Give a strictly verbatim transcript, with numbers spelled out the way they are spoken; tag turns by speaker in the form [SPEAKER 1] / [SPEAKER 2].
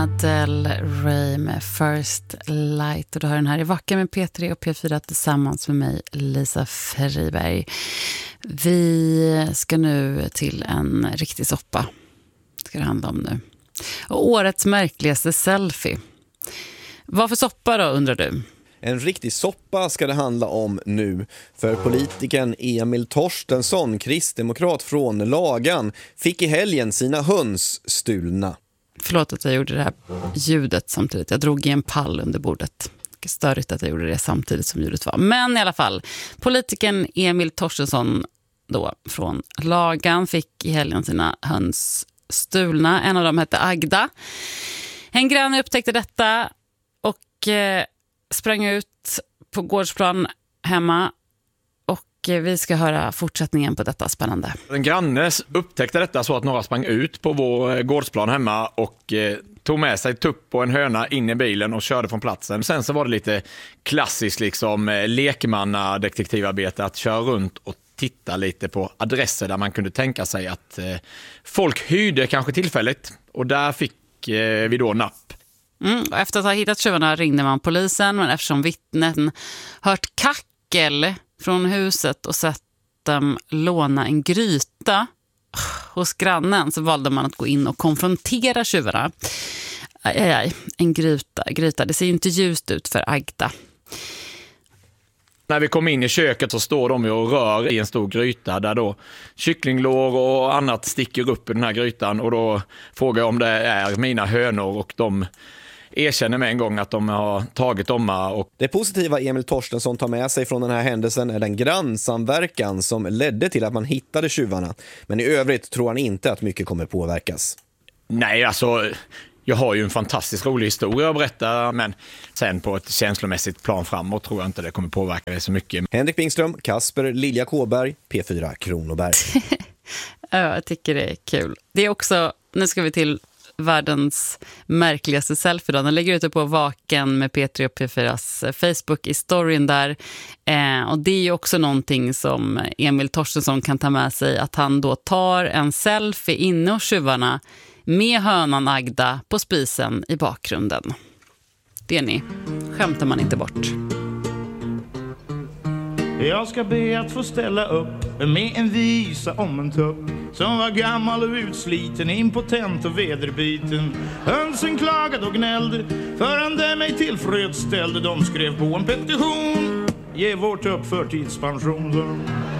[SPEAKER 1] Adele Ray med First Light, och du har den här i Vacka med P tre och P fyra tillsammans med mig, Lisa Friberg. Vi ska nu till en riktig soppa, ska det handla om nu. Och årets märkligaste selfie. Vad för soppa då, undrar du?
[SPEAKER 2] En riktig soppa ska det handla om nu, för politikern Emil Torstensson, kristdemokrat från Lagan, fick i helgen sina höns stulna.
[SPEAKER 1] Förlåt att jag gjorde det här ljudet samtidigt. Jag drog i en pall under bordet. Det är störigt att jag gjorde det samtidigt som ljudet var. Men i alla fall, politikern Emil Torstensson då från Lagan fick i helgen sina höns stulna. En av dem hette Agda. En granne upptäckte detta och eh, sprang ut på gårdsplan hemma. Och vi ska höra fortsättningen på detta spännande.
[SPEAKER 3] En granne upptäckte detta så att några sprang ut på vår gårdsplan hemma och eh, tog med sig tupp och en höna in i bilen och körde från platsen. Sen så var det lite klassiskt liksom eh, lekmannadetektivarbete att köra runt och titta lite på adresser där man kunde tänka sig att eh, folk hyrde kanske tillfälligt. Och där fick eh, vi då napp.
[SPEAKER 1] Mm, och efter att ha hittat tjuvarna ringde man polisen, men eftersom vittnen hört kackel från huset och sett dem låna en gryta hos grannen, så valde man att gå in och konfrontera tjuvarna. Aj, aj, aj. En gryta, gryta. Det ser ju inte ljust ut för Agda.
[SPEAKER 3] När vi kom in i köket så står de ju och rör i en stor gryta där då kycklinglår och annat sticker upp i den här grytan, och då frågar jag om det är mina hönor, och de erkänner med en gång att de har tagit dem. Och
[SPEAKER 2] det positiva Emil Torstensson tar med sig från den här händelsen är den grannsamverkan som ledde till att man hittade tjuvarna. Men i övrigt tror han inte att mycket kommer påverkas.
[SPEAKER 3] Nej, alltså jag har ju en fantastisk rolig historia att berätta, men sen på ett känslomässigt plan framåt tror jag inte det kommer påverka det så mycket.
[SPEAKER 2] Henrik Bingström, Kasper Lilja Kåberg, P fyra Kronoberg.
[SPEAKER 1] Ja, jag tycker det är kul. Det är också, nu ska vi till världens märkligaste selfie då. Den lägger ute på Vaken med P tre och P fyras Facebook i storyn där. Eh, och det är ju också någonting som Emil Torstensson kan ta med sig, att han då tar en selfie inne hos tjuvarna med hönan Agda på spisen i bakgrunden. Det ni, skämtar man inte bort.
[SPEAKER 4] Jag ska be att få ställa upp med en visa om en tupp som var gammal och utsliten, impotent och vederbiten. Hönsen klagade och gnällde förrän det mig tillfredsställde. De skrev på en petition: ge vår tupp förtidspension.